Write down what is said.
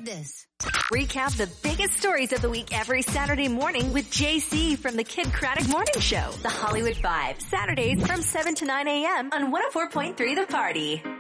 this. Recap the biggest stories of the week every Saturday morning with JC from the Kid Craddock Morning Show. The Hollywood Vibe. Saturdays from 7 to 9 a.m. on 104.3 The Party.